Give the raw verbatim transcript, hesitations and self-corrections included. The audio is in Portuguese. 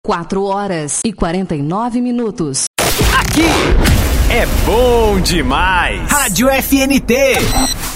quatro horas e quarenta e nove minutos. Aqui é bom demais. Rádio F N T.